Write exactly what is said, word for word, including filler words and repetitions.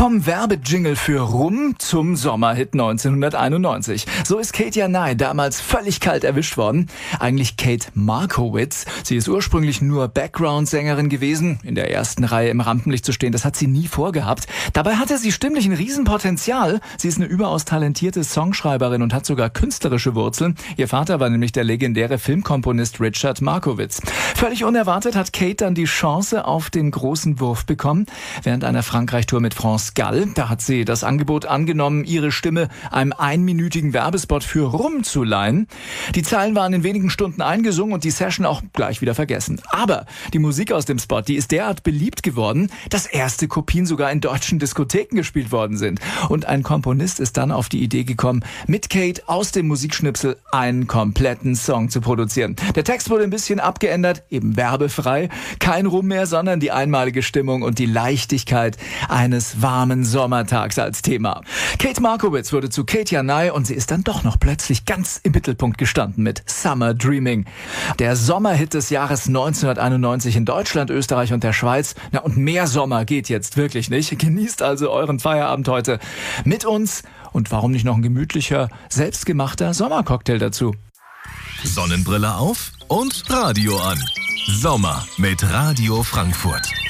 Vom Werbejingle für Rum zum Sommerhit neunzehnhunderteinundneunzig. So ist Kate Janai damals völlig kalt erwischt worden. Eigentlich Kate Markowitz. Sie ist ursprünglich nur Background-Sängerin gewesen. In der ersten Reihe im Rampenlicht zu stehen, das hat sie nie vorgehabt. Dabei hatte sie stimmlich ein Riesenpotenzial. Sie ist eine überaus talentierte Songschreiberin und hat sogar künstlerische Wurzeln. Ihr Vater war nämlich der legendäre Filmkomponist Richard Markowitz. Völlig unerwartet hat Kate dann die Chance auf den großen Wurf bekommen. Während einer Frankreich-Tour mit France Gall, da hat sie das Angebot angenommen, ihre Stimme einem einminütigen Werbespot für Rum zu leihen. Die Zeilen waren in wenigen Stunden eingesungen und die Session auch gleich wieder vergessen. Aber die Musik aus dem Spot, die ist derart beliebt geworden, dass erste Kopien sogar in deutschen Diskotheken gespielt worden sind. Und ein Komponist ist dann auf die Idee gekommen, mit Kate aus dem Musikschnipsel einen kompletten Song zu produzieren. Der Text wurde ein bisschen abgeändert, eben werbefrei. Kein Rum mehr, sondern die einmalige Stimmung und die Leichtigkeit eines warmen Sommertags als Thema. Kate Markowitz wurde zu Kate Janai und sie ist dann doch noch plötzlich ganz im Mittelpunkt gestanden mit Summer Dreaming. Der Sommerhit des Jahres neunzehnhunderteinundneunzig in Deutschland, Österreich und der Schweiz. Na, und mehr Sommer geht jetzt wirklich nicht. Genießt also euren Feierabend heute mit uns und warum nicht noch ein gemütlicher, selbstgemachter Sommercocktail dazu? Sonnenbrille auf und Radio an. Sommer mit Radio Frankfurt.